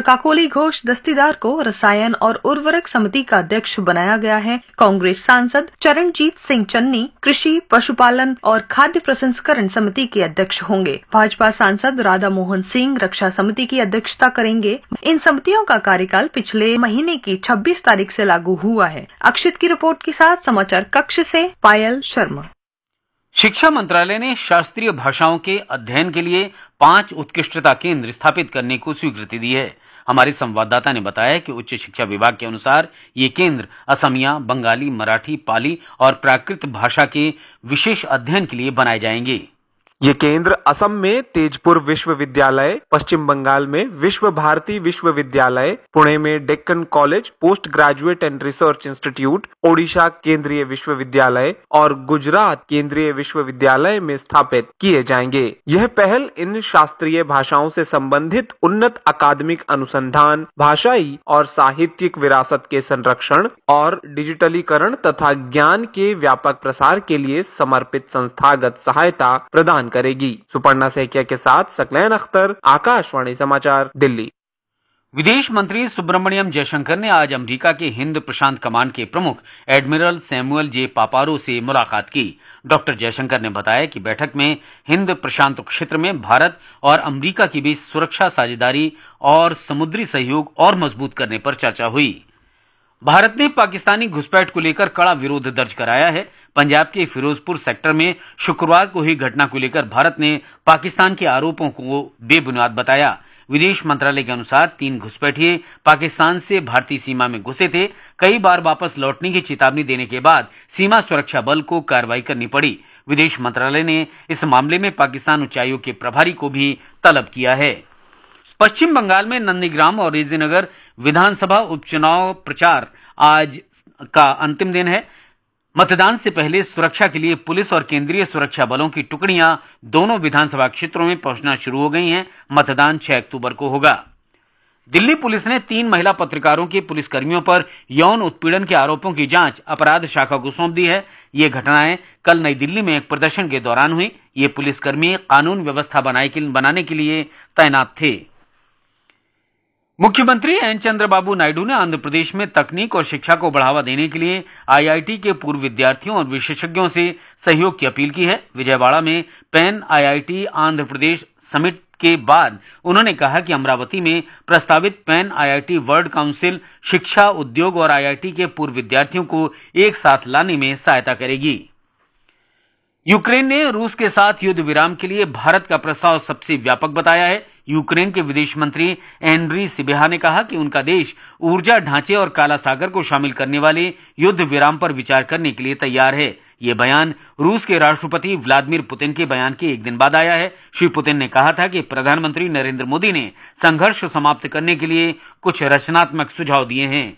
काकोली घोष दस्तीदार को रसायन और उर्वरक समिति का अध्यक्ष बनाया गया है। कांग्रेस सांसद चरणजीत सिंह चन्नी कृषि, पशुपालन और खाद्य प्रसंस्करण समिति के अध्यक्ष होंगे। भाजपा सांसद राधा मोहन सिंह रक्षा समिति की अध्यक्षता करेंगे। इन समितियों का कार्यकाल पिछले महीने की 26 तारीख से लागू हुआ है। अक्षित की रिपोर्ट के साथ समाचार कक्ष से पायल शर्मा। शिक्षा मंत्रालय ने शास्त्रीय भाषाओं के अध्ययन के लिए 5 उत्कृष्टता केंद्र स्थापित करने को स्वीकृति दी है। हमारे संवाददाता ने बताया कि उच्च शिक्षा विभाग के अनुसार ये केंद्र असमिया, बंगाली, मराठी, पाली और प्राकृत भाषा के विशेष अध्ययन के लिए बनाए जाएंगे। ये केंद्र असम में तेजपुर विश्वविद्यालय, पश्चिम बंगाल में विश्व भारती विश्वविद्यालय, पुणे में Deccan college post graduate and research institute, Odisha केंद्रीय विश्वविद्यालय और गुजरात केंद्रीय विश्वविद्यालय में स्थापित किए जाएंगे। यह पहल इन शास्त्रीय भाषाओं से संबंधित उन्नत अकादमिक अनुसंधान, भाषाई और साहित्यिक विरासत के संरक्षण और डिजिटलीकरण तथा ज्ञान के व्यापक प्रसार के लिए समर्पित संस्थागत सहायता प्रदान करेगी। सुपर्णा सैकिया के साथ सकलैन अख्तर, आकाशवाणी समाचार, दिल्ली। विदेश मंत्री सुब्रमण्यम जयशंकर ने आज अमेरिका के हिंद प्रशांत कमान के प्रमुख एडमिरल सैमुअल जे पापारो से मुलाकात की। डॉक्टर जयशंकर ने बताया कि बैठक में हिंद प्रशांत क्षेत्र में भारत और अमेरिका के बीच सुरक्षा साझेदारी और समुद्री सहयोग और मजबूत करने पर चर्चा हुई। भारत ने पाकिस्तानी घुसपैठ को लेकर कड़ा विरोध दर्ज कराया है। पंजाब के फिरोजपुर सेक्टर में शुक्रवार को हुई घटना को लेकर भारत ने पाकिस्तान के आरोपों को बेबुनियाद बताया। विदेश मंत्रालय के अनुसार 3 घुसपैठिए पाकिस्तान से भारतीय सीमा में घुसे थे। कई बार वापस लौटने की चेतावनी देने के बाद सीमा सुरक्षा बल को कार्रवाई करनी पड़ी। विदेश मंत्रालय ने इस मामले में पाकिस्तान उच्चायोग के प्रभारी को भी तलब किया है। पश्चिम बंगाल में नंदीग्राम और रेजीनगर विधानसभा उपचुनाव प्रचार आज का अंतिम दिन है। मतदान से पहले सुरक्षा के लिए पुलिस और केंद्रीय सुरक्षा बलों की टुकड़ियां दोनों विधानसभा क्षेत्रों में पहुंचना शुरू हो गई हैं। मतदान 6 अक्टूबर को होगा। दिल्ली पुलिस ने 3 महिला पत्रकारों के पुलिसकर्मियों पर यौन उत्पीड़न के आरोपों की जांच अपराध शाखा को सौंप दी है। ये घटनाएं कल नई दिल्ली में एक प्रदर्शन के दौरान हुई। ये पुलिसकर्मी कानून व्यवस्था बनाने के लिए तैनात थे। मुख्यमंत्री एन चंद्रबाबू नायडू ने आंध्र प्रदेश में तकनीक और शिक्षा को बढ़ावा देने के लिए आईआईटी के पूर्व विद्यार्थियों और विशेषज्ञों से सहयोग की अपील की है। विजयवाड़ा में pan IIT Andhra Pradesh summit के बाद उन्होंने कहा कि अमरावती में प्रस्तावित पैन आईआईटी वर्ल्ड काउंसिल शिक्षा, उद्योग और आईआईटी के पूर्व विद्यार्थियों को एक साथ लाने में सहायता करेगी। यूक्रेन ने रूस के साथ युद्ध विराम के लिए भारत का प्रस्ताव सबसे व्यापक बताया है। यूक्रेन के विदेश मंत्री एंड्री सिबिहा ने कहा कि उनका देश ऊर्जा ढांचे और काला सागर को शामिल करने वाले युद्ध विराम पर विचार करने के लिए तैयार है। ये बयान रूस के राष्ट्रपति व्लादिमीर पुतिन के बयान के एक दिन बाद आया है। श्री पुतिन ने कहा था कि प्रधानमंत्री नरेंद्र मोदी ने संघर्ष समाप्त करने के लिए कुछ रचनात्मक सुझाव दिए हैं।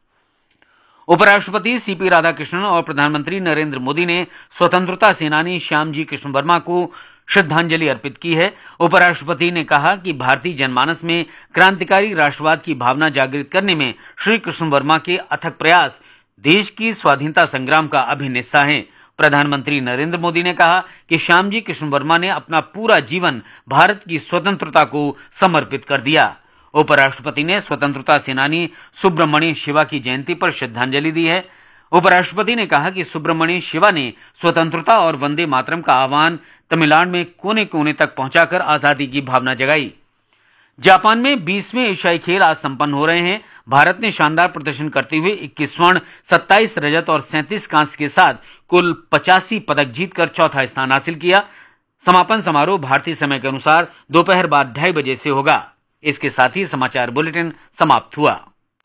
उपराष्ट्रपति सीपी राधाकृष्णन और प्रधानमंत्री नरेंद्र मोदी ने स्वतंत्रता सेनानी श्यामजी कृष्ण वर्मा को श्रद्धांजलि अर्पित की है। उपराष्ट्रपति ने कहा कि भारतीय जनमानस में क्रांतिकारी राष्ट्रवाद की भावना जागृत करने में श्री कृष्ण वर्मा के अथक प्रयास देश की स्वाधीनता संग्राम का अभिन्न हिस्सा हैं। प्रधानमंत्री नरेंद्र मोदी ने कहा कि श्यामजी कृष्ण वर्मा ने अपना पूरा जीवन भारत की स्वतंत्रता को समर्पित कर दिया। उपराष्ट्रपति ने स्वतंत्रता सेनानी सुब्रमण्य शिवा की जयंती पर श्रद्धांजलि दी है। उपराष्ट्रपति ने कहा कि सुब्रमण्य शिवा ने स्वतंत्रता और वंदे मातरम का आह्वान तमिलनाडु में कोने कोने तक पहुंचाकर आजादी की भावना जगाई। जापान में 20वें एशियाई खेल आज संपन्न हो रहे हैं। भारत ने शानदार प्रदर्शन करते हुए 21 स्वर्ण, 27 रजत और 37 कांस्य के साथ कुल 85 पदक जीतकर चौथा स्थान हासिल किया। समापन समारोह भारतीय समय के अनुसार दोपहर बाद 2:30 बजे से होगा। इसके साथ ही समाचार बुलेटिन समाप्त हुआ।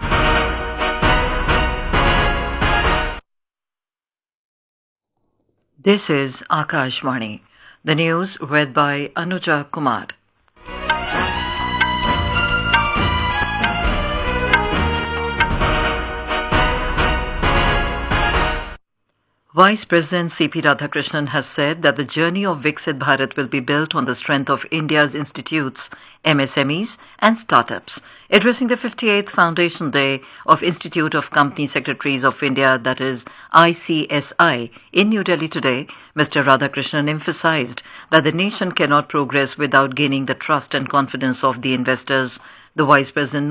This is Akashvani. The news read by Anuja Kumar. Vice President C.P. Radhakrishnan has said that the journey of Viksit Bharat will be built on the strength of India's institutes, MSMEs and startups. Addressing the 58th Foundation Day of Institute of Company Secretaries of India, that is ICSI, in New Delhi today, Mr. Radhakrishnan emphasized that the nation cannot progress without gaining the trust and confidence of the investors. The Vice President